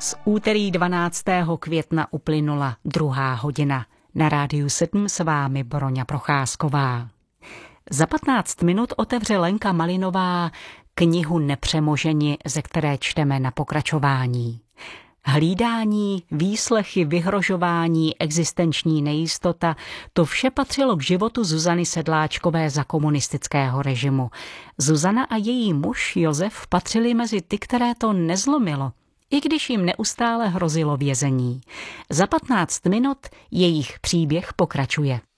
Z úterý 12. května uplynula 2. hodina. Na Rádiu 7 s vámi Broňa Procházková. Za 15 minut otevře Lenka Malinová knihu Nepřemoženi, ze které čteme na pokračování. Hlídání, výslechy, vyhrožování, existenční nejistota, to vše patřilo k životu Zuzany Sedláčkové za komunistického režimu. Zuzana a její muž Josef patřili mezi ty, které to nezlomilo, i když jim neustále hrozilo vězení. Za 15 minut jejich příběh pokračuje.